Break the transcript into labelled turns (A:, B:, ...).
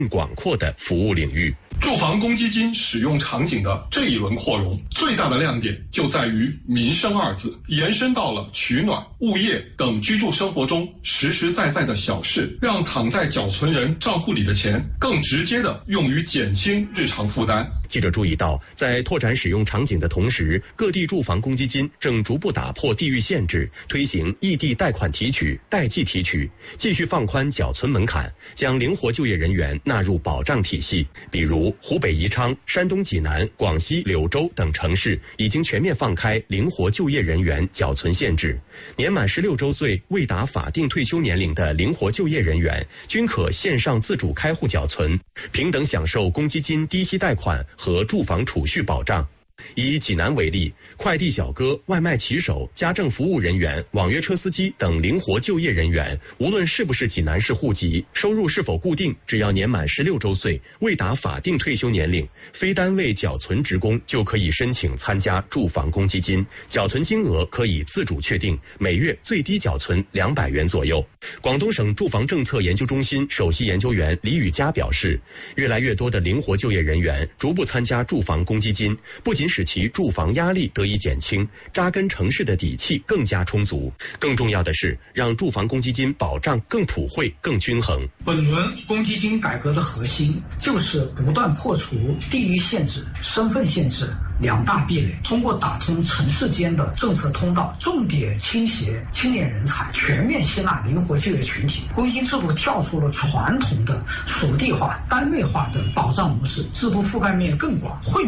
A: 更广阔的服务领域。
B: 住房公积金使用场景的这一轮扩容，最大的亮点就在于民生二字，延伸到了取暖、物业等居住生活中实实在在的小事，让躺在缴存人账户里的钱更直接的用于减轻日常负担。
A: 记者注意到，在拓展使用场景的同时，各地住房公积金正逐步打破地域限制，推行异地贷款提取、代际提取，继续放宽缴存门槛，将灵活就业人员纳入保障体系。比如湖北宜昌、山东济南、广西柳州等城市已经全面放开灵活就业人员缴存限制，年满16周岁未达法定退休年龄的灵活就业人员均可线上自主开户缴存，平等享受公积金低息贷款和住房储蓄保障。以济南为例，快递小哥、外卖骑手、家政服务人员、网约车司机等灵活就业人员，无论是不是济南市户籍，收入是否固定，只要年满16周岁，未达法定退休年龄，非单位缴存职工就可以申请参加住房公积金，缴存金额可以自主确定，每月最低缴存200元左右。广东省住房政策研究中心首席研究员李宇佳表示，越来越多的灵活就业人员逐步参加住房公积金，不仅使其住房压力得以减轻，扎根城市的底气更加充足。更重要的是，让住房公积金保障更普惠、更均衡。
C: 本轮公积金改革的核心就是不断破除地域限制、身份限制两大壁垒，通过打通城市间的政策通道，重点倾斜青年人才，全面吸纳灵活就业群体。公积金制度跳出了传统的属地化、单位化的保障模式，制度覆盖面更广，惠